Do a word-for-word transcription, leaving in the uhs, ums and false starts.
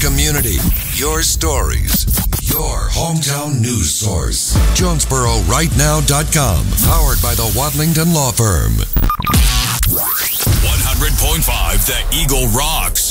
community, your stories, your hometown news source. Jonesboro Right Now dot com, powered by the Wadlington Law Firm. one hundred point five The Eagle rocks.